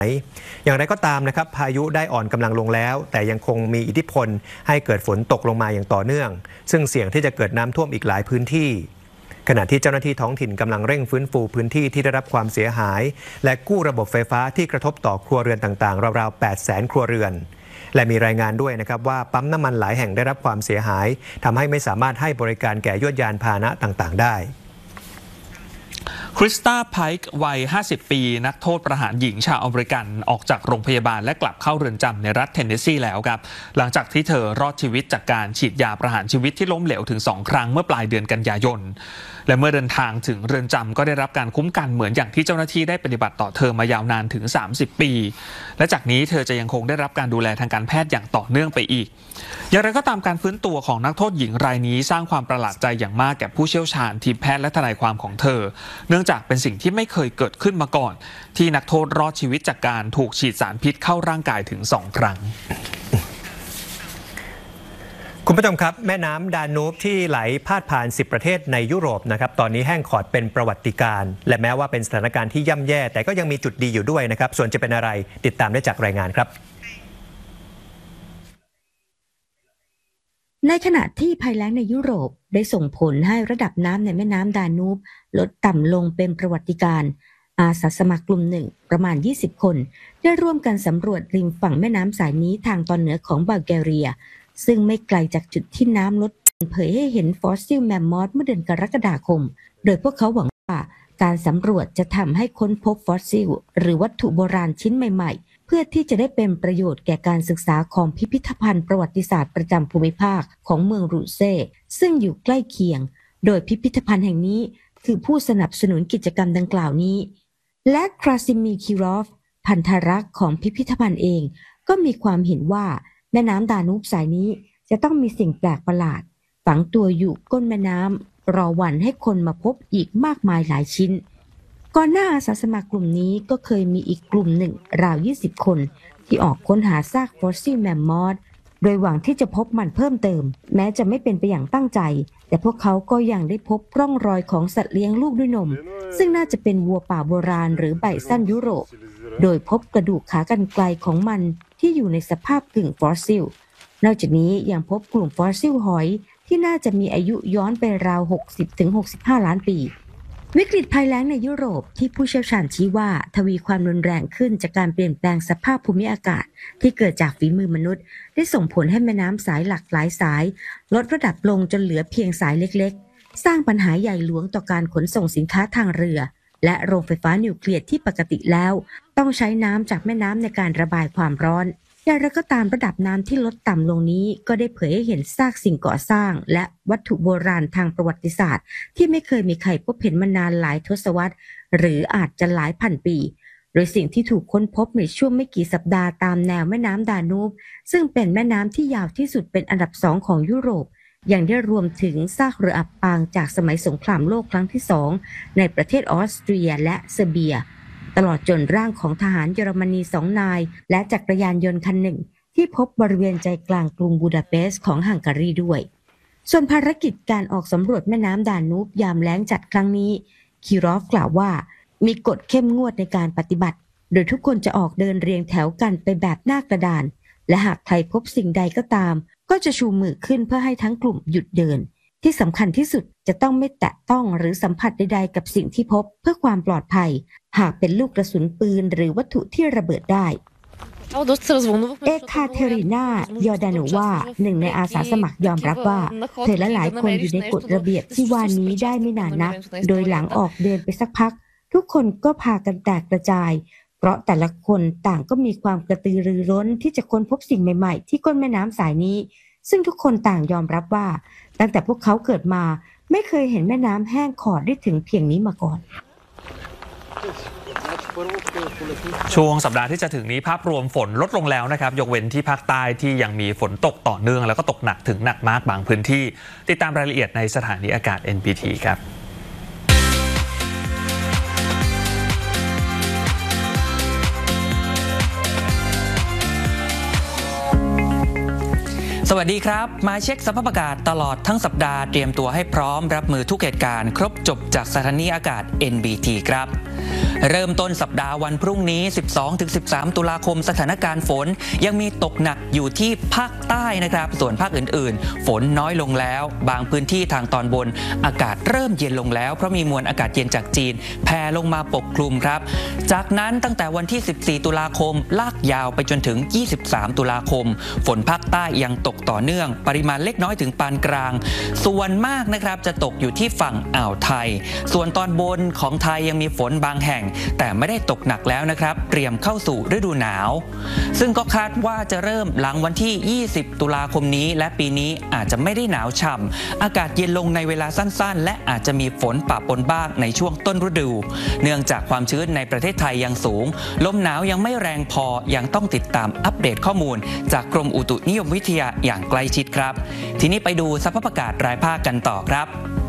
อย่างไรก็ตามนะครับพายุได้อ่อนกำลังลงแล้วแต่ยังคงมีอิทธิพลให้เกิดฝนตกลงมาอย่างต่อเนื่องซึ่งเสี่ยงที่จะเกิดน้ำท่วมอีกหลายพื้นที่ขณะที่เจ้าหน้าที่ท้องถิ่นกำลังเร่งฟื้นฟูพื้นที่ที่ได้รับความเสียหายและกู้ระบบไฟฟ้าที่กระทบต่อครัวเรือนต่างๆราวๆ 800,000 ครัวเรือนและมีรายงานด้วยนะครับว่าปั๊มน้ำมันหลายแห่งได้รับความเสียหายทำให้ไม่สามารถให้บริการแก่ยวดยานพาหนะต่างๆได้คริสตาไพค์วัย 50 ปี นักโทษประหารหญิงชาวอเมริกันออกจากโรงพยาบาลและกลับเข้าเรือนจำในรัฐเทนเนสซีแล้วครับหลังจากที่เธอรอดชีวิตจากการฉีดยาประหารชีวิตที่ล้มเหลวถึง 2 ครั้งเมื่อปลายเดือนกันยายนและเมื่อเดินทางถึงเรือนจำก็ได้รับการคุ้มกันเหมือนอย่างที่เจ้าหน้าที่ได้ปฏิบัติต่อเธอมายาวนานถึง 30 ปีและจากนี้เธอจะยังคงได้รับการดูแลทางการแพทย์อย่างต่อเนื่องไปอีกอย่างไรก็ตามการฟื้นตัวของนักโทษหญิงรายนี้สร้างความประหลาดใจอย่างมากแก่ผู้เชี่ยวชาญทีมแพทย์และทนายความของเธอเนื่องจากเป็นสิ่งที่ไม่เคยเกิดขึ้นมาก่อนที่นักโทษรอดชีวิตจากการถูกฉีดสารพิษเข้าร่างกายถึง 2 ครั้งคุณผู้ชมครับแม่น้ำดานูบที่ไหลพาดผ่าน10 ประเทศในยุโรปนะครับตอนนี้แห้งขอดเป็นประวัติการณ์และแม้ว่าเป็นสถานการณ์ที่ย่ำแย่แต่ก็ยังมีจุดดีอยู่ด้วยนะครับส่วนจะเป็นอะไรติดตามได้จากรายงานครับในขณะที่ภัยแล้งในยุโรปได้ส่งผลให้ระดับน้ำในแม่น้ำดานูบลดต่ำลงเป็นประวัติการณ์อาสาสมัครกลุ่มหนึ่งประมาณ20 คนได้ร่วมกันสำรวจริมฝั่งแม่น้ำสายนี้ทางตอนเหนือของบัลแกเรียซึ่งไม่ไกลจากจุดที่น้ำลดเผยให้เห็นฟอสซิลแมมมอธเมื่อเดือนกรกฎาคมโดยพวกเขาหวังว่าการสำรวจจะทำให้ค้นพบฟอสซิลหรือวัตถุโบราณชิ้นใหม่ๆเพื่อที่จะได้เป็นประโยชน์แก่การศึกษาของพิพิธภัณฑ์ประวัติศาสตร์ประจำภูมิภาคของเมืองรูเซ่ซึ่งอยู่ใกล้เคียงโดยพิพิธภัณฑ์แห่งนี้คือผู้สนับสนุนกิจกรรมดังกล่าวนี้และคราซิมีคิรอฟพันธรักษ์ของพิพิธภัณฑ์เองก็มีความเห็นว่าแม่น้ำดานูบสายนี้จะต้องมีสิ่งแปลกประหลาดฝังตัวอยู่ก้นแม่น้ำรอวันให้คนมาพบอีกมากมายหลายชิ้นก่อนหน้าอาสาสมัครกลุ่มนี้ก็เคยมีอีกกลุ่มหนึ่งราว20 คนที่ออกค้นหาซากฟอสซิลแมมมอธโดยหวังที่จะพบมันเพิ่มเติมแม้จะไม่เป็นไปอย่างตั้งใจแต่พวกเขาก็ยังได้พบร่องรอยของสัตว์เลี้ยงลูกด้วยนมซึ่งน่าจะเป็นวัวป่าโบราณหรือไบซันยุโรปโดยพบกระดูกขากรรไกรของมันที่อยู่ในสภาพกึ่งฟอสซิลนอกจากนี้ยังพบกลุ่มฟอสซิลหอยที่น่าจะมีอายุย้อนไปราว 60-65 ล้านปีวิกฤตภัยแล้งในยุโรปที่ผู้เชี่ยวชาญชี้ว่าทวีความรุนแรงขึ้นจากการเปลี่ยนแปลงสภาพภูมิอากาศที่เกิดจากฝีมือมนุษย์ได้ส่งผลให้แม่น้ำสายหลากหลายสายลดระดับลงจนเหลือเพียงสายเล็กๆสร้างปัญหาใหญ่หลวงต่อการขนส่งสินค้าทางเรือและโรงไฟฟ้านิวเคลียร์ที่ปกติแล้วต้องใช้น้ำจากแม่น้ำในการระบายความร้อนอย่างไรก็ตามระดับน้ำที่ลดต่ำลงนี้ก็ได้เผยให้เห็นซากสิ่งก่อสร้างและวัตถุโบราณทางประวัติศาสตร์ที่ไม่เคยมีใครพบเห็นมานานหลายทศวรรษหรืออาจจะหลายพันปีโดยสิ่งที่ถูกค้นพบในช่วงไม่กี่สัปดาห์ตามแนวแม่น้ำดานูบซึ่งเป็นแม่น้ำที่ยาวที่สุดเป็นอันดับ2ของยุโรปยังได้รวมถึงซากเรืออับปางจากสมัยสงครามโลกครั้งที่2ในประเทศออสเตรียและเซอร์เบียตลอดจนร่างของทหารเยอรมนี2 นายและจักรยานยนต์คันหนึ่งที่พบบริเวณใจกลางกรุงบูดาเปสต์ของฮังการีด้วยส่วนภารกิจการออกสำรวจแม่น้ำดานูบยามแล้งจัดครั้งนี้คิรอฟกล่าวว่ามีกฎเข้มงวดในการปฏิบัติโดยทุกคนจะออกเดินเรียงแถวกันไปแบบหน้ากระดานและหากใครพบสิ่งใดก็ตามก็จะชูมือขึ้นเพื่อให้ทั้งกลุ่มหยุดเดินที่สำคัญที่สุดจะต้องไม่แตะต้องหรือสัมผัสใดๆกับสิ่งที่พบเพื่อความปลอดภัยหากเป็นลูกกระสุนปืนหรือวัตถุที่ระเบิดได้เอคาเทรินายอร์ดาโนวาหนึ่งในอาสาสมัครยอมรับว่าเธอและหลายคนอยู่ในกฎระเบียบที่ว่านี้ได้ไม่นานนักโดยหลังออกเดินไปสักพักทุกคนก็พากันแตกกระจายเพราะแต่ละคนต่างก็มีความกระตือรือร้นที่จะค้นพบสิ่งใหม่ๆที่ก้นแม่น้ำสายนี้ซึ่งทุกคนต่างยอมรับว่าตั้งแต่พวกเขาเกิดมาไม่เคยเห็นแม่น้ำแห้งขอดได้ถึงเพียงนี้มาก่อนช่วงสัปดาห์ที่จะถึงนี้ภาพรวมฝนลดลงแล้วนะครับยกเว้นที่ภาคใต้ที่ยังมีฝนตกต่อเนื่องแล้วก็ตกหนักถึงหนักมากบางพื้นที่ติดตามรายละเอียดในสถานีอากาศ NBT ครับสวัสดีครับมาเช็คสภาพอากาศตลอดทั้งสัปดาห์เตรียมตัวให้พร้อมรับมือทุกเหตุการณ์ครบจบจากสถานีอากาศ NBT ครับเริ่มต้นสัปดาห์วันพรุ่งนี้ 12-13 ตุลาคมสถานการณ์ฝนยังมีตกหนักอยู่ที่ภาคใต้นะครับส่วนภาคอื่นๆฝนน้อยลงแล้วบางพื้นที่ทางตอนบนอากาศเริ่มเย็นลงแล้วเพราะมีมวลอากาศเย็นจากจีนแผ่ลงมาปกคลุมครับจากนั้นตั้งแต่วันที่ 14 ตุลาคมลากยาวไปจนถึง 23 ตุลาคมฝนภาคใต้ยังตกต่อเนื่องปริมาณเล็กน้อยถึงปานกลางส่วนมากนะครับจะตกอยู่ที่ฝั่งอ่าวไทยส่วนตอนบนของไทยยังมีฝนบางแห่งแต่ไม่ได้ตกหนักแล้วนะครับเตรียมเข้าสู่ฤดูหนาวซึ่งก็คาดว่าจะเริ่มหลังวันที่ 20 ตุลาคมนี้และปีนี้อาจจะไม่ได้หนาวฉ่ำอากาศเย็นลงในเวลาสั้นๆและอาจจะมีฝนปะปนบ้างในช่วงต้นฤดูเนื่องจากความชื้นในประเทศไทยยังสูงลมหนาวยังไม่แรงพอยังต้องติดตามอัปเดตข้อมูลจากกรมอุตุนิยมวิทยาอย่างใกล้ชิดครับทีนี้ไปดูสภาพอากาศรายภาคกันต่อครับ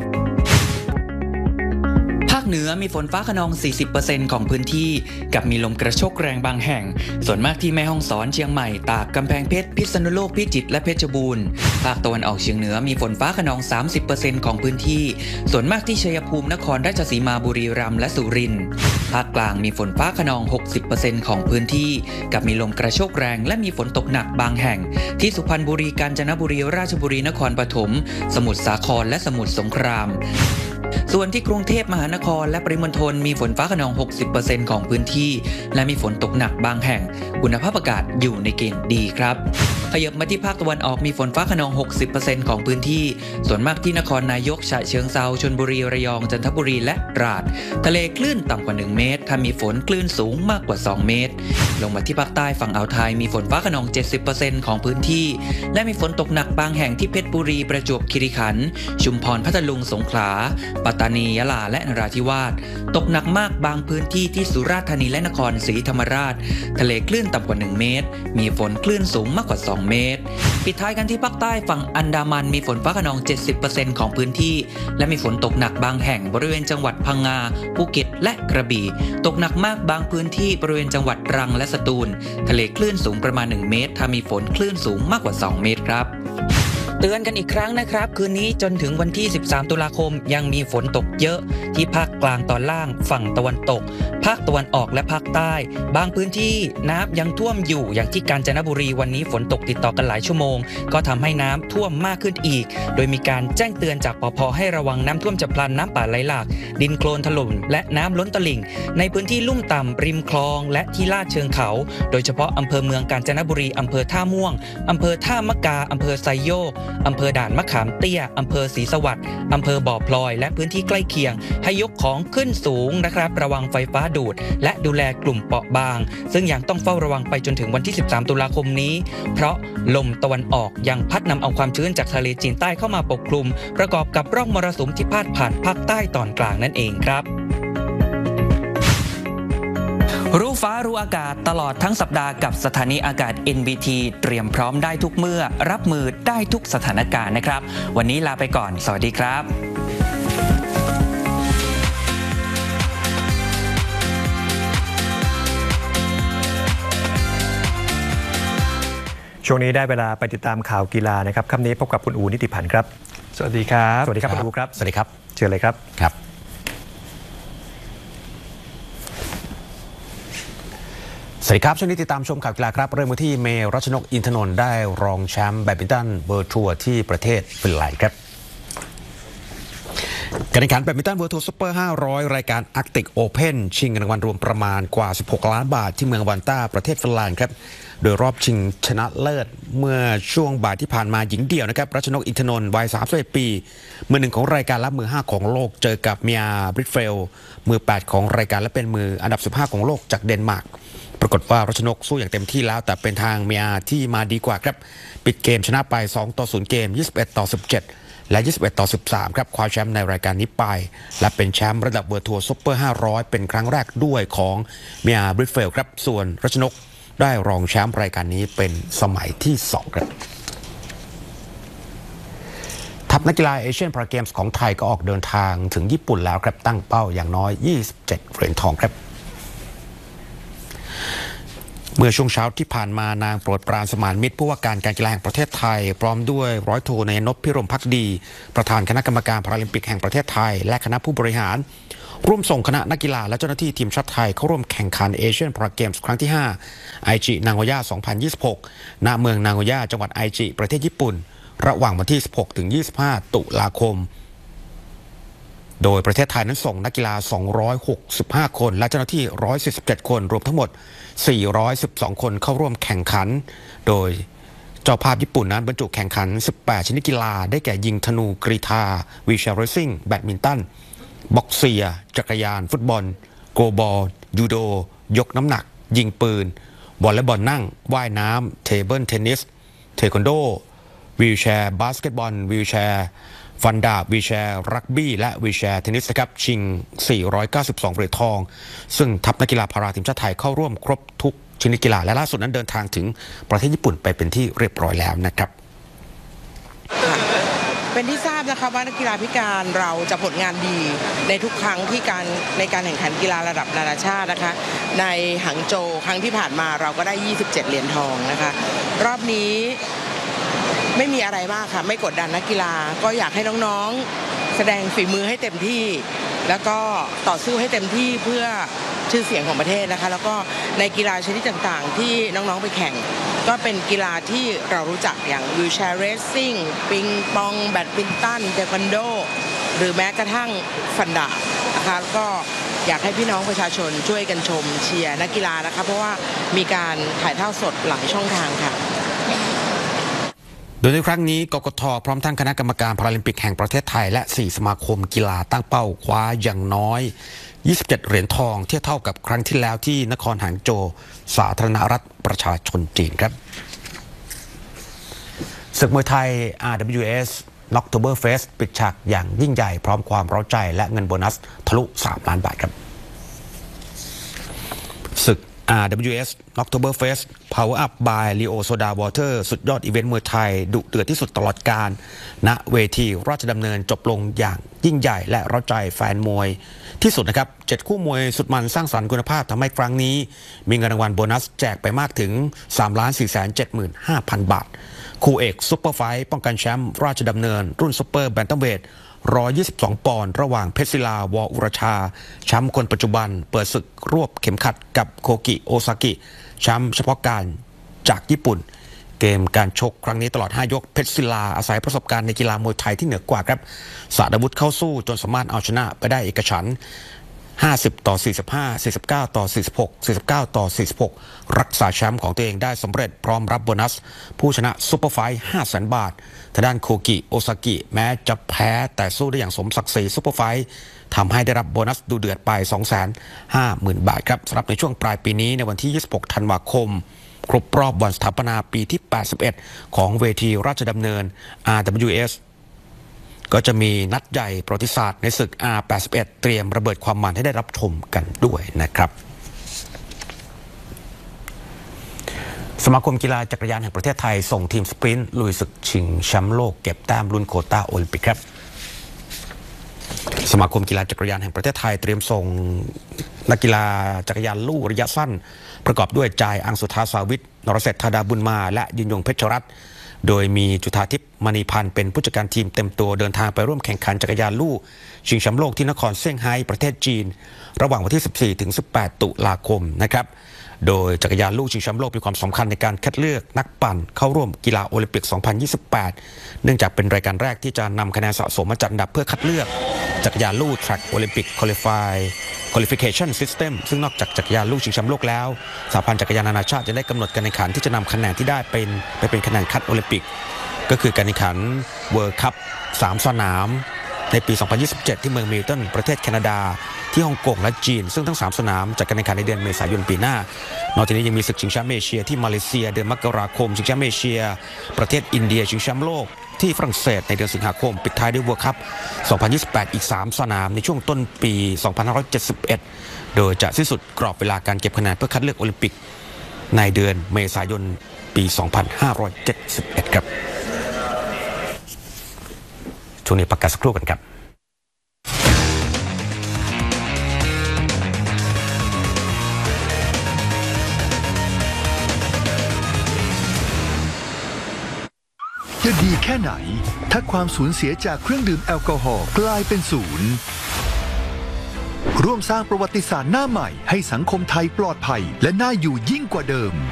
ภาคเหนือมีฝนฟ้าคะนอง 40% ของพื้นที่กับมีลมกระโชกแรงบางแห่งส่วนมากที่แม่ฮ่องสอนเชียงใหม่ตากกำแพงเพชรพิษณุโลกพิจิตรและเพชรบูรณ์ภาคตะวันออกเฉียงเหนือมีฝนฟ้าคะนอง 30% ของพื้นที่ส่วนมากที่ชัยภูมินครราชสีมาบุรีรัมย์และสุรินทร์ภาคกลางมีฝนฟ้าคะนอง 60% ของพื้นที่กับมีลมกระโชกแรงและมีฝนตกหนักบางแห่งที่สุพรรณบุรีกาญจนบุรีราชบุรีนครปฐมสมุทรสาครและสมุทรสงครามส่วนที่กรุงเทพมหานครและปริมณฑลมีฝนฟ้าคะนอง 60% ของพื้นที่และมีฝนตกหนักบางแห่งคุณภาพอากาศอยู่ในเกณฑ์ดีครับขยับมาที่ภาคตะวันออกมีฝนฟ้าคะนอง 60% ของพื้นที่ส่วนมากที่นครนายกฉะเชิงเทราชลบุรีระยองจันทบุรีและตราดทะเลคลื่นต่ำกว่า1เมตรถ้ามีฝนคลื่นสูงมากกว่า2เมตรลงมาที่ภาคใต้ฝั่งอ่าวไทยมีฝนฟ้าคะนอง 70% ของพื้นที่และมีฝนตกหนักบางแห่งที่เพชรบุรีประจวบคีรีขันธ์ชุมพรพัทลุงสงขลาปัตตานียะลาและนราธิวาสตกหนักมากบางพื้นที่ที่สุราษฎร์ธานีและนครศรีธรรมราชทะเลคลื่นต่ำกว่า1เมตรมีฝนคลื่นสูงมากกว่า2เมตรปิดท้ายกันที่ภาคใต้ฝั่งอันดามันมีฝนฟ้าคะนอง 70% ของพื้นที่และมีฝนตกหนักบางแห่งบริเวณจังหวัดพังงาภูเก็ตและกระบี่ตกหนักมากบางพื้นที่บริเวณจังหวัดตรังและสตูลทะเลคลื่นสูงประมาณ1เมตรถ้ามีฝนคลื่นสูงมากกว่า2เมตรครับเตือนกันอีกครั้งนะครับคืนนี้จนถึงวันที่ 13 ตุลาคมยังมีฝนตกเยอะที่ภาคกลางตอนล่างฝั่งตะวันตกภาคตะวันออกและภาคใต้บางพื้นที่น้ำยังท่วมอยู่อย่างที่กาญจนบุรีวันนี้ฝนตกติดต่อกันหลายชั่วโมงก็ทำให้น้ำท่วมมากขึ้นอีกโดยมีการแจ้งเตือนจากปภ.ให้ระวังน้ำท่วมฉับพลันน้ำป่าไหลหลากดินโคลนถล่มและน้ำล้นตลิ่งในพื้นที่ลุ่มต่ำริมคลองและที่ลาดเชิงเขาโดยเฉพาะอำเภอเมืองกาญจนบุรีอำเภอท่าม่วงอำเภอท่ามะกาอำเภอไซโยกอำเภอด่านมะขามเตี้ยอำเภอศรีสวัสดิ์อำเภอบ่อพลอยและพื้นที่ใกล้เคียงให้ยกของขึ้นสูงนะครับระวังไฟฟ้าดูดและดูแลกลุ่มเปราะบางซึ่งยังต้องเฝ้าระวังไปจนถึงวันที่ 13 ตุลาคมนี้เพราะลมตะวันออกยังพัดนำเอาความชื้นจากทะเลจีนใต้เข้ามาปกคลุมประกอบกับร่องมรสุมที่พาดผ่านภาคใต้ตอนกลางนั่นเองครับรู้ฟ้ารู้อากาศตลอดทั้งสัปดาห์กับสถานีอากาศ NBT เตรียมพร้อมได้ทุกเมื่อรับมือได้ทุกสถานการณ์นะครับวันนี้ลาไปก่อนสวัสดีครับช่วงนี้ได้เวลาไปติดตามข่าวกีฬานะครับคำนี้พบกับคุณอูนิติพันธ์ครับสวัสดีครับสวัสดีครับคุณอูครับสวัสดีครับเชิญเลยครับครับสวัสดีครับช่วงนี้ติดตามชมข่าวกีฬาครับเริ่มกันที่เมรัชนกอินทนนท์ได้รองแชมป์แบดมินตันเวิลด์ทัวร์ที่ประเทศฟินแลนด์ครับการแข่งขันแบดมินตันเวิลด์ทัวร์ซุปเปอร์500รายการอาร์กติกโอเพ่นชิงเงินรางวัลรวมประมาณกว่า16ล้านบาทที่เมืองวันต้าประเทศฟินแลนด์ครับโดยรอบชิงชนะเลิศเมื่อช่วงบ่ายที่ผ่านมาหญิงเดี่ยวนะครับรัชนกอินทนนท์วัย31ปีมือ1ของรายการและมือ5ของโลกเจอกับเมียบริดเฟลมือ8ของรายการและเป็นมืออันดับ15ของโลกจากเดนมาร์กปรากฏว่ารัชนกสู้อย่างเต็มที่แล้วแต่เป็นทางเมียที่มาดีกว่าครับปิดเกมชนะไป2-0เกม21-17และ21-13ครับคว้าแชมป์ในรายการนี้ไปและเป็นแชมป์ระดับเวิลด์ทัวร์ซุปเปอร์500เป็นครั้งแรกด้วยของเมียบริดเฟลครับส่วนรัชนกได้รองแชมป์รายการนี้เป็นสมัยที่2ครับทัพนักกีฬาเอเชียนพาราเกมส์ของไทยก็ออกเดินทางถึงญี่ปุ่นแล้วครับตั้งเป้าอย่างน้อย27เหรียญทองครับเมื่อช่วงเช้าที่ผ่านมานางโปรดปรานสมานมิตรผู้ว่าการการกีฬาแห่งประเทศไทยพร้อมด้วยร้อยโทนายนพพิรมภักดีประธานคณะกรรมการพาราลิมปิกแห่งประเทศไทยและคณะผู้บริหารร่วมส่งคณะนักกีฬาและเจ้าหน้าที่ทีมชาติไทยเข้าร่วมแข่งขันเอเชียนพาราเกมส์ครั้งที่5ไอจินางโกย่า2026ณเมืองนางโกย่าจังหวัดไอจิประเทศญี่ปุ่นระหว่างวันที่16ถึง25ตุลาคมโดยประเทศไทยนั้นส่งนักกีฬา265คนและเจ้าหน้าที่147คนรวมทั้งหมด412คนเข้าร่วมแข่งขันโดยเจ้าภาพญี่ปุ่นนั้นบรรจุแข่งขัน18ชนิดกีฬาได้แก่ยิงธนูกรีฑาวีลแชร์เรซซิ่งแบดมินตันบ็อกเซียจักรยานฟุตบอลโกบอลยูโดยกน้ำหนักยิงปืนวอลเลย์บอลนั่งว่ายน้ำเทเบิลเทนนิสเทควันโดวีลแชร์บาสเกตบอลวีลแชร์ฟันดาบวีลแชร์รักบี้และวีลแชร์เทนนิสนะครับชิง492เหรียญทองซึ่งทัพนักกีฬาพาราทีมชาติไทยเข้าร่วมครบทุกชนิดกีฬาและล่าสุดนั้นเดินทางถึงประเทศญี่ปุ่นไปเป็นที่เรียบร้อยแล้วนะครับเป็นที่ทราบนะคะว่านักกีฬาพิการเราจะผลงานดีในทุกครั้งที่ในการแข่งขันกีฬาระดับนานาชาตินะคะในหางโจวครั้งที่ผ่านมาเราก็ได้27เหรียญทองนะคะรอบนี้ไม่มีอะไรมากค่ะไม่กดดันนักกีฬาก็อยากให้น้องๆแสดงฝีมือให้เต็มที่แล้วก็ต่อสู้ให้เต็มที่เพื่อชื่อเสียงของประเทศนะคะแล้วก็ในกีฬาชนิดต่างๆที่น้องๆไปแข่งก็เป็นกีฬาที่เรารู้จักอย่างวีลแชร์เรซซิ่งปิงปองแบดมินตันเทควันโดหรือแม้กระทั่งฟันดาบนะคะก็อยากให้พี่น้องประชาชนช่วยกันชมเชียร์นักกีฬานะคะเพราะว่ามีการถ่ายทอดสดหลายช่องทางค่ะโดยในครั้งนี้กกท.พร้อมทั้งคณะกรรมการพาราลิมปิกแห่งประเทศไทยและ4สมาคมกีฬาตั้งเป้าคว้าอย่างน้อย27เหรียญทองเทียบเท่ากับครั้งที่แล้วที่นครหางโจวสาธารณรัฐประชาชนจีนครับศึกมวยไทย RWS Oktoberfest ปิดฉากอย่างยิ่งใหญ่พร้อมความเร้าใจและเงินโบนัสทะลุ3ล้านบาทครับศึกRWS Oktoberfest Power Up by Leo Soda Water สุดยอดอีเวนต์มวยไทยดุเดือดที่สุดตลอดกาลณเวทีราชดำเนินจบลงอย่างยิ่งใหญ่และเร้าใจแฟนมวยที่สุดนะครับ7คู่มวยสุดมันสร้างสรรค์คุณภาพทำให้ครั้งนี้มีเงินรางวัลโบนัสแจกไปมากถึง 3,475,000 บาทคู่เอกซุปเปอร์ไฟท์ป้องกันแชมป์ราชดำเนินรุ่นซุปเปอร์แบนตัมเวท122 ปอนด์ระหว่างเพชรศิลาวออุรชาแชมป์คนปัจจุบันเปิดศึกรวบเข็มขัดกับโคกิโอซากิแชมป์เฉพาะการจากญี่ปุ่นเกมการชกครั้งนี้ตลอด5ยกเพชรศิลาอาศัยประสบการณ์ในกีฬามวยไทยที่เหนือกว่าครับสาดอาวุธเข้าสู้จนสามารถเอาชนะไปได้เอกฉันท์50-45 49-46 49-46รักษาแชมป์ของตัวเองได้สำเร็จพร้อมรับโบนัสผู้ชนะซุปเปอร์ไฟท์ 500,000 บาททางด้านโคกิโอซากิแม้จะแพ้แต่สู้ได้อย่างสมศักดิ์ศรีซุปเปอร์ไฟท์ทำให้ได้รับโบนัสดูเดือดไป 250,000 บาทครับสำหรับในช่วงปลายปีนี้ในวันที่26ธันวาคมครบรอบวันสถาปนาปีที่81ของเวทีราชดำเนิน RWSก็จะมีนัดใหญ่ประวัติศาสตร์ในศึก R81 เตรียมระเบิดความมันให้ได้รับชมกันด้วยนะครับสมาคมกีฬาจักรยานแห่งประเทศไทยส่งทีมสปรินต์ลุยศึกชิงแชมป์โลกเก็บแต้มรุ่นโควต้าโอลิมปิกครับสมาคมกีฬาจักรยานแห่งประเทศไทยเตรียมส่งนักกีฬาจักรยานลู่ระยะสั้นประกอบด้วยจายอังสุธาสาวิทย์นรเศรษฐธาดาบุญมาและยืนยงเพชรรัตน์โดยมีจุฑาทิพย์มณีพันธ์เป็นผู้จัดการทีมเต็มตัวเดินทางไปร่วมแข่งขันจักรยานลู่ชิงแชมป์โลกที่นครเซี่ยงไฮ้ประเทศจีนระหว่างวันที่ 14-18 ตุลาคมนะครับโดยจักรยานลู่ชิงแชมป์โลกมีความสำคัญในการคัดเลือกนักปั่นเข้าร่วมกีฬาโอลิมปิก 2028 เนื่องจากเป็นรายการแรกที่จะนำคะแนนสะสมมาจัดอันดับเพื่อคัดเลือกจักรยานลู่ Track Olympic Qualification System ซึ่งนอกจากจักรยานลู่ชิงแชมป์โลกแล้วสหพันธ์จักรยานนานาชาติจะได้กำหนดการแข่งขันที่จะนำคะแนนที่ได้ไปเป็นคะแนนคัดโอลิมปิกก็คือการแข่งขัน World Cup 3 สนามในปี 2027 ที่เมืองมิลตันประเทศแคนาดาที่ฮ่องกงและจีนซึ่งทั้ง3สนามจัดการแข่งขันในเดือนเมษายนปีหน้านอกจากนี้ยังมีศึกชิงแชมป์เอเชียที่มาเลเซียเดือนมกราคมชิงแชมป์เอเชียประเทศอินเดียชิงแชมป์โลกที่ฝรั่งเศสในเดือนสิงหาคมปิดท้ายด้วย World Cup 2028 อีก3สนามในช่วงต้นปี 2571 โดยจะสิ้นสุดกรอบเวลาการเก็บคะแนนเพื่อคัดเลือกโอลิมปิกในเดือนเมษายนปี 2571 ครับช่วงนี้พักกันสักครู่กันครับจะดีแค่ไหนถ้าความสูญเสียจากเครื่องดื่มแอลกอฮอล์กลายเป็นศูนย์ร่วมสร้างประวัติศาสตร์หน้าใหม่ให้สังคมไทยปลอดภัยและน่าอยู่ยิ่งกว่าเดิม